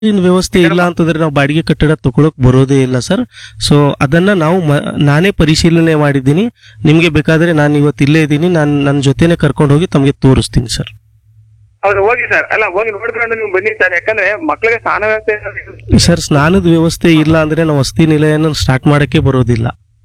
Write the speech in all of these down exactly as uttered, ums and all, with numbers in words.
ಇನ್ ವ್ಯವಸ್ಥೆ ಇಲ್ಲ ಅಂತಂದ್ರೆ ನಾವು ಬಾಡಿಗೆ ಕಟ್ಟಡ ತಗೊಳಕ್ ಬರೋದೇ ಇಲ್ಲ ಸರ್. ಸೊ ಅದನ್ನ ನಾವು ಮ- ನಾನೇ ಪರಿಶೀಲನೆ ಮಾಡಿದ್ದೀನಿ. ನಿಮ್ಗೆ ಬೇಕಾದ್ರೆ ನಾನು ಇವತ್ತು ಇಲ್ಲೇ ಇದ್ದೀನಿ, ನಾನು ನನ್ನ ಜೊತೆನೆ ಕರ್ಕೊಂಡು ಹೋಗಿ ತಮಗೆ ತೋರಿಸ್ತೀನಿ ಸರ್. ಹೌದು ಹೋಗಿ ಸರ್, ಅಲ್ಲ ಹೋಗಿ ನೋಡ್ಕೊಂಡು ನೀವು ಬನ್ನಿ ಸರ್. ಯಾಕಂದ್ರೆ ಮಕ್ಕಳಿಗೆ ಸ್ನಾನ ವ್ಯವಸ್ಥೆ ಸರ್ ಸ್ನಾನದ ವ್ಯವಸ್ಥೆ ಇಲ್ಲ ಅಂದ್ರೆ ನಾವು ವಸತಿ ನಿಲಯನ ಸ್ಟಾರ್ಟ್ ಮಾಡಕ್ಕೆ ಬರೋದಿಲ್ಲ.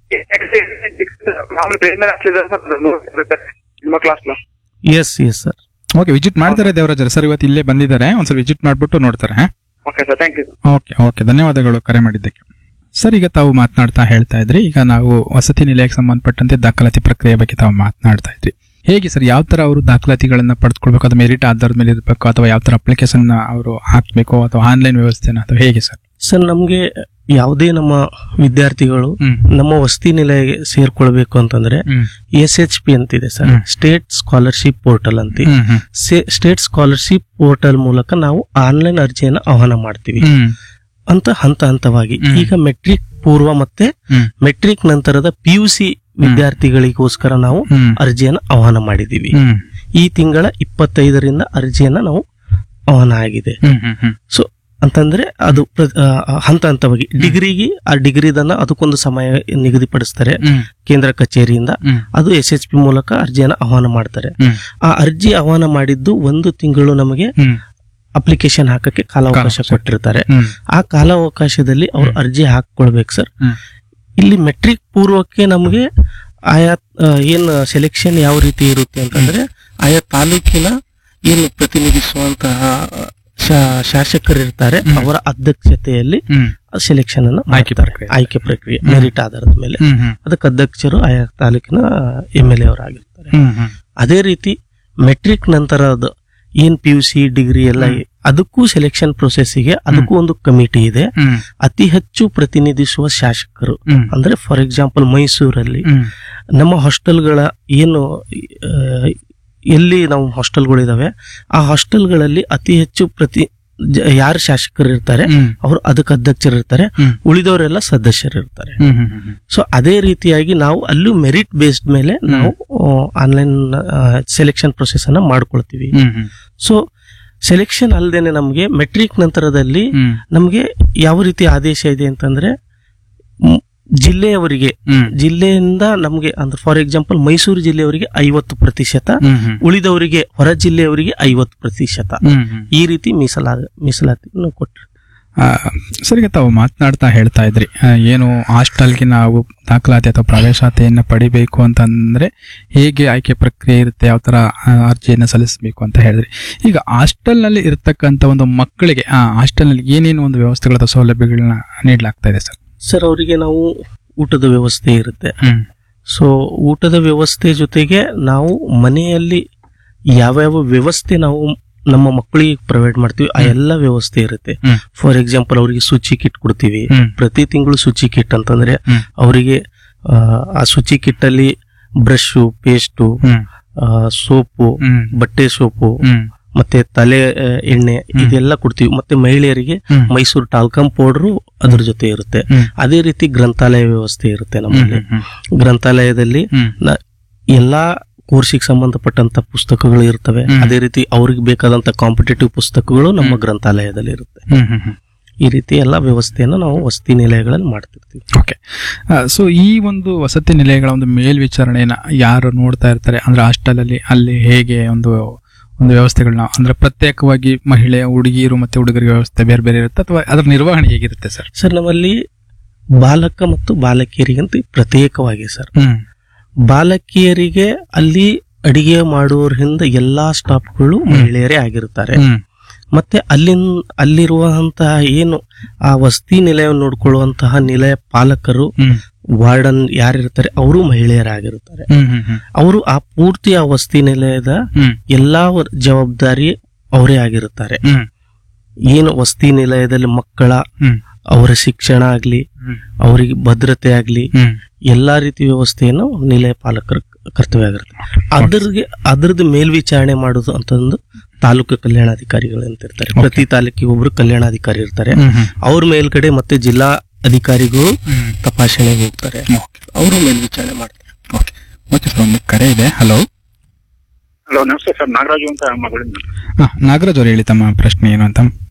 Class S yes sir. Okay, visit ಮಾಡ್ತಾರೆ ದೇವರಾಜ್ ಸರ್, ಇವತ್ತು ಇಲ್ಲೇ ಬಂದಿದ್ದಾರೆ, ಒಂದ್ಸಲ ವಿಸಿಟ್ ಮಾಡ್ಬಿಟ್ಟು ನೋಡ್ತಾರೆ. Okay sir, thank you. Okay okay ಧನ್ಯವಾದಗಳು ಕರೆ ಮಾಡಿದ್ದಕ್ಕೆ. ಸರ್, ಈಗ ತಾವು ಮಾತನಾಡ್ತಾ ಹೇಳ್ತಾ ಇದ್ರಿ, ಈಗ ನಾವು ವಸತಿ ನಿಲಯಕ್ಕೆ ಸಂಬಂಧಪಟ್ಟಂತೆ ದಾಖಲಾತಿ ಪ್ರಕ್ರಿಯೆ ಬಗ್ಗೆ ತಾವು ಮಾತನಾಡ್ತಾ ಇದ್ರಿ. ಹೇಗೆ ಸರ್, ಯಾವ ತರ ಅವರು ದಾಖಲಾತಿಗಳನ್ನ ಪಡೆದುಕೊಳ್ಬೇಕು? ಅದು ಮೆರಿಟ್ ಆಧಾರದ ಮೇಲೆ ಇರಬೇಕು ಅಥವಾ ಯಾವ ತರ ಅಪ್ಲಿಕೇಶನ್ ಅವರು ಹಾಕ್ಬೇಕು ಅಥವಾ ಆನ್ಲೈನ್ ವ್ಯವಸ್ಥೆನ ಅಥವಾ ಹೇಗೆ ಸರ್? ಸರ್ ನಮ್ಗೆ ಯಾವುದೇ ನಮ್ಮ ವಿದ್ಯಾರ್ಥಿಗಳು ನಮ್ಮ ವಸತಿ ನಿಲಯಕ್ಕೆ ಸೇರ್ಕೊಳ್ಬೇಕು ಅಂತಂದ್ರೆ ಎಸ್ ಎಚ್ ಪಿ ಅಂತಿದೆ ಸರ್, ಸ್ಟೇಟ್ ಸ್ಕಾಲರ್ಶಿಪ್ ಪೋರ್ಟಲ್ ಅಂತ. ಸ್ಟೇಟ್ ಸ್ಕಾಲರ್ಶಿಪ್ ಪೋರ್ಟಲ್ ಮೂಲಕ ನಾವು ಆನ್ಲೈನ್ ಅರ್ಜಿಯನ್ನು ಆಹ್ವಾನ ಮಾಡ್ತೀವಿ ಅಂತ ಹಂತ ಹಂತವಾಗಿ. ಈಗ ಮೆಟ್ರಿಕ್ ಪೂರ್ವ ಮತ್ತೆ ಮೆಟ್ರಿಕ್ ನಂತರದ ಪಿ ಯು ಸಿ ವಿದ್ಯಾರ್ಥಿಗಳಿಗೋಸ್ಕರ ನಾವು ಅರ್ಜಿಯನ್ನು ಆಹ್ವಾನ ಮಾಡಿದೀವಿ. ಈ ತಿಂಗಳ ಇಪ್ಪತ್ತೈದರಿಂದ ಅರ್ಜಿಯನ್ನ ನಾವು ಆಹ್ವಾನ ಆಗಿದೆ. ಸೊ ಅಂತಂದ್ರೆ ಅದು ಹಂತ ಹಂತವಾಗಿ ಡಿಗ್ರಿಗೆ ಆ ಡಿಗ್ರಿದನ್ನ ಅದಕ್ಕೊಂದು ಸಮಯ ನಿಗದಿಪಡಿಸ್ತಾರೆ ಕೇಂದ್ರ ಕಚೇರಿಯಿಂದ. ಅದು ಎಸ್ ಎಚ್ ಪಿ ಮೂಲಕ ಅರ್ಜಿಯನ್ನ ಆಹ್ವಾನ ಮಾಡ್ತಾರೆ. ಆ ಅರ್ಜಿ ಆಹ್ವಾನ ಮಾಡಿದ್ದು ಒಂದು ತಿಂಗಳು ನಮಗೆ ಅಪ್ಲಿಕೇಶನ್ ಹಾಕಕ್ಕೆ ಕಾಲಾವಕಾಶ ಕೊಟ್ಟಿರ್ತಾರೆ. ಆ ಕಾಲಾವಕಾಶದಲ್ಲಿ ಅವ್ರು ಅರ್ಜಿ ಹಾಕೊಳ್ಬೇಕು ಸರ್. ಇಲ್ಲಿ ಮೆಟ್ರಿಕ್ ಪೂರ್ವಕ್ಕೆ ನಮಗೆ ಆಯಾ ಏನ್ ಸೆಲೆಕ್ಷನ್ ಯಾವ ರೀತಿ ಇರುತ್ತೆ ಅಂತಂದ್ರೆ, ಆಯಾ ತಾಲೂಕಿನ ಏನು ಪ್ರತಿನಿಧಿಸುವಂತಹ ಶಾಸಕರು ಇರ್ತಾರೆ, ಅವರ ಅಧ್ಯಕ್ಷತೆಯಲ್ಲಿ ಸೆಲೆಕ್ಷನ್ ಅನ್ನು ಆಯ್ಕೆ ಪ್ರಕ್ರಿಯೆ ಮೆರಿಟ್ ಆಧಾರದ ಮೇಲೆ. ಅದಕ್ಕೆ ಅಧ್ಯಕ್ಷರು ಆಯಾ ತಾಲೂಕಿನ ಎಂ ಎಲ್ ಎ ಅವರಾಗಿರ್ತಾರೆ. ಅದೇ ರೀತಿ ಮೆಟ್ರಿಕ್ ನಂತರದ ಏನ್ ಪಿ ಯು ಸಿ ಡಿಗ್ರಿ ಎಲ್ಲ ಅದಕ್ಕೂ ಸೆಲೆಕ್ಷನ್ ಪ್ರೊಸೆಸ್ಗೆ ಅದಕ್ಕೂ ಒಂದು ಕಮಿಟಿ ಇದೆ. ಅತಿ ಹೆಚ್ಚು ಪ್ರತಿನಿಧಿಸುವ ಶಾಸಕರು ಅಂದ್ರೆ ಫಾರ್ ಎಕ್ಸಾಂಪಲ್ ಮೈಸೂರಲ್ಲಿ ನಮ್ಮ ಹಾಸ್ಟೆಲ್ಗಳ ಏನು ಎಲ್ಲಿ ನಾವು ಹಾಸ್ಟೆಲ್ಗಳು ಇದಾವೆ, ಆ ಹಾಸ್ಟೆಲ್ಗಳಲ್ಲಿ ಅತಿ ಹೆಚ್ಚು ಪ್ರತಿ ಯಾರು ಶಾಸಕರು ಇರ್ತಾರೆ ಅವರು ಅದಕ್ಕೆ ಅಧ್ಯಕ್ಷರು ಇರ್ತಾರೆ, ಉಳಿದವರೆಲ್ಲ ಸದಸ್ಯರು ಇರ್ತಾರೆ. ಸೊ ಅದೇ ರೀತಿಯಾಗಿ ನಾವು ಅಲ್ಲೂ ಮೆರಿಟ್ ಬೇಸ್ಡ್ ಮೇಲೆ ನಾವು ಆನ್ಲೈನ್ ಸೆಲೆಕ್ಷನ್ ಪ್ರೊಸೆಸ್ ಅನ್ನ ಮಾಡ್ಕೊಳ್ತೀವಿ. ಸೊ ಸೆಲೆಕ್ಷನ್ ಅಲ್ಲದೇನೆ ನಮ್ಗೆ ಮೆಟ್ರಿಕ್ ನಂತರದಲ್ಲಿ ನಮ್ಗೆ ಯಾವ ರೀತಿ ಆದೇಶ ಇದೆ ಅಂತಂದ್ರೆ, ಜಿಲ್ಲೆಯವರಿಗೆ ಜಿಲ್ಲೆಯಿಂದ ನಮ್ಗೆ ಅಂದ್ರೆ ಫಾರ್ ಎಕ್ಸಾಂಪಲ್ ಮೈಸೂರು ಜಿಲ್ಲೆಯವರಿಗೆ ಐವತ್ತು ಪ್ರತಿಶತ, ಉಳಿದವರಿಗೆ ಹೊರ ಜಿಲ್ಲೆಯವರಿಗೆ ಐವತ್ತು ಪ್ರತಿಶತ, ಈ ರೀತಿ ಮೀಸಲಾ ಮೀಸಲಾತಿ ಕೊಟ್ಟರು. ಸರಿಗೆ ತಾವು ಮಾತನಾಡ್ತಾ ಹೇಳ್ತಾ ಇದ್ರಿ, ಏನು ಹಾಸ್ಟೆಲ್ಗೆ ನಾವು ದಾಖಲಾತಿ ಅಥವಾ ಪ್ರವೇಶಾತಿಯನ್ನು ಪಡಿಬೇಕು ಅಂತಂದ್ರೆ ಹೇಗೆ ಆಯ್ಕೆ ಪ್ರಕ್ರಿಯೆ ಇರುತ್ತೆ, ಯಾವ ತರ ಅರ್ಜಿಯನ್ನು ಸಲ್ಲಿಸಬೇಕು ಅಂತ ಹೇಳಿದ್ರಿ. ಈಗ ಹಾಸ್ಟೆಲ್ ನಲ್ಲಿ ಇರತಕ್ಕಂತ ಒಂದು ಮಕ್ಕಳಿಗೆ ಆ ಹಾಸ್ಟೆಲ್ ನಲ್ಲಿ ಏನೇನು ಒಂದು ವ್ಯವಸ್ಥೆಗಳ ಅಥವಾ ಸೌಲಭ್ಯಗಳನ್ನ ನೀಡಲಾಗ್ತಾ ಇದೆ ಸರ್? ಸರ್ ಅವರಿಗೆ ನಾವು ಊಟದ ವ್ಯವಸ್ಥೆ ಇರುತ್ತೆ. ಸೊ ಊಟದ ವ್ಯವಸ್ಥೆ ಜೊತೆಗೆ ನಾವು ಮನೆಯಲ್ಲಿ ಯಾವ್ಯಾವ ವ್ಯವಸ್ಥೆ ನಾವು ನಮ್ಮ ಮಕ್ಕಳಿಗೆ ಪ್ರೊವೈಡ್ ಮಾಡ್ತೀವಿ ಆ ಎಲ್ಲ ವ್ಯವಸ್ಥೆ ಇರುತ್ತೆ. ಫಾರ್ ಎಕ್ಸಾಂಪಲ್ ಅವರಿಗೆ ಶುಚಿ ಕಿಟ್ ಕೊಡ್ತೀವಿ ಪ್ರತಿ ತಿಂಗಳು. ಶುಚಿ ಕಿಟ್ ಅಂತಂದ್ರೆ ಅವರಿಗೆ ಆ ಶುಚಿ ಕಿಟ್ ಅಲ್ಲಿ ಬ್ರಷ್, ಪೇಸ್ಟು, ಸೋಪು, ಬಟ್ಟೆ ಸೋಪು ಮತ್ತೆ ತಲೆ ಎಣ್ಣೆ ಇದೆಲ್ಲ ಕೊಡ್ತೀವಿ. ಮತ್ತೆ ಮಹಿಳೆಯರಿಗೆ ಮೈಸೂರು ಟಾಲ್ಕಮ್ ಪೌಡರ್ ಅದ್ರ ಜೊತೆ ಇರುತ್ತೆ. ಅದೇ ರೀತಿ ಗ್ರಂಥಾಲಯ ವ್ಯವಸ್ಥೆ ಇರುತ್ತೆ ನಮ್ಮಲ್ಲಿ. ಗ್ರಂಥಾಲಯದಲ್ಲಿ ಎಲ್ಲಾ ಕೋರ್ಸಿಗೆ ಸಂಬಂಧಪಟ್ಟಂತ ಪುಸ್ತಕಗಳು ಇರ್ತವೆ. ಅದೇ ರೀತಿ ಅವ್ರಿಗೆ ಬೇಕಾದಂತ ಕಾಂಪಿಟೇಟಿವ್ ಪುಸ್ತಕಗಳು ನಮ್ಮ ಗ್ರಂಥಾಲಯದಲ್ಲಿ ಇರುತ್ತೆ. ಈ ರೀತಿ ಎಲ್ಲಾ ವ್ಯವಸ್ಥೆಯನ್ನು ನಾವು ವಸತಿ ನಿಲಯಗಳಲ್ಲಿ ಮಾಡ್ತಿರ್ತೀವಿ. ಓಕೆ, ಸೊ ಈ ಒಂದು ವಸತಿ ನಿಲಯಗಳ ಒಂದು ಮೇಲ್ವಿಚಾರಣೆಯನ್ನ ಯಾರು ನೋಡ್ತಾ ಇರ್ತಾರೆ ಅಂದ್ರೆ ಹಾಸ್ಟೆಲ್ ಅಲ್ಲಿ ಅಲ್ಲಿ ಹೇಗೆ ಒಂದು ಒಂದು ವ್ಯವಸ್ಥೆಗಳನ್ನ ಅಂದ್ರೆ ಪ್ರತ್ಯೇಕವಾಗಿ ಮಹಿಳೆ, ಹುಡುಗಿಯರು ಮತ್ತೆ ಹುಡುಗರಿಗೆ ವ್ಯವಸ್ಥೆ ಬೇರೆ ಬೇರೆ ಇರುತ್ತೆ ಅಥವಾ ಅದರ ನಿರ್ವಹಣೆ ಹೇಗಿರುತ್ತೆ ಸರ್? ಸರ್ ನಮ್ಮಲ್ಲಿ ಬಾಲಕ ಮತ್ತು ಬಾಲಕಿಯರಿಗಂತ ಪ್ರತ್ಯೇಕವಾಗಿ ಸರ್. ಬಾಲಕಿಯರಿಗೆ ಅಲ್ಲಿ ಅಡಿಗೆ ಮಾಡುವವರಿಂದ ಎಲ್ಲಾ ಸ್ಟಾಫ್ಗಳು ಮಹಿಳೆಯರೇ ಆಗಿರ್ತಾರೆ. ಮತ್ತೆ ಅಲ್ಲಿನ ಅಲ್ಲಿರುವಂತಹ ಏನು ಆ ವಸತಿ ನಿಲಯ ನೋಡ್ಕೊಳ್ಳುವಂತಹ ನಿಲಯ ಪಾಲಕರು, ವಾರ್ಡನ್ ಯಾರಿರ್ತಾರೆ ಅವರು ಮಹಿಳೆಯರಾಗಿರ್ತಾರೆ. ಅವರು ಆ ಪೂರ್ತಿ ಆ ವಸತಿ ನಿಲಯದ ಎಲ್ಲಾ ಜವಾಬ್ದಾರಿ ಅವರೇ ಆಗಿರುತ್ತಾರೆ. ಏನು ವಸತಿ ನಿಲಯದಲ್ಲಿ ಮಕ್ಕಳ ಅವರ ಶಿಕ್ಷಣ ಆಗ್ಲಿ, ಅವರಿಗೆ ಭದ್ರತೆ ಆಗ್ಲಿ, ಎಲ್ಲಾ ರೀತಿ ವ್ಯವಸ್ಥೆಯನ್ನು ನಿಲಯ ಪಾಲಕರ ಕರ್ತವ್ಯ ಆಗಿರುತ್ತೆ. ಅದ್ರಿಗೆ ಅದ್ರದ್ದು ಮೇಲ್ವಿಚಾರಣೆ ಮಾಡುದು ಅಂತಂದು ತಾಲೂಕು ಕಲ್ಯಾಣಾಧಿಕಾರಿಗಳು ಅಂತ ಇರ್ತಾರೆ. ಪ್ರತಿ ತಾಲೂಕಿಗೆ ಒಬ್ರು ಕಲ್ಯಾಣಾಧಿಕಾರಿ ಇರ್ತಾರೆ. ಅವ್ರ ಮೇಲ್ಗಡೆ ಮತ್ತೆ ಜಿಲ್ಲಾ ಅಧಿಕಾರಿಗಳು ತಪಾಸಣೆಗೆ ಹೋಗ್ತಾರೆ, ಅವರು ಮೇಲ್ವಿಚಾರಣೆ ಮಾಡ್ತಾರೆ. ಓಕೆ ಓಕೆ ಸರ್, ಒಂದು ಕರೆ ಇದೆ. ಹಲೋ ಹಲೋ ನಮಸ್ತೆ ಸರ್, ನಾಗರಾಜು ಅಂತ ಮಗಳಿಂದ. ನಾಗರಾಜ್ ಅವ್ರು ಹೇಳಿ ತಮ್ಮ ಪ್ರಶ್ನೆ ಏನು ಅಂತ.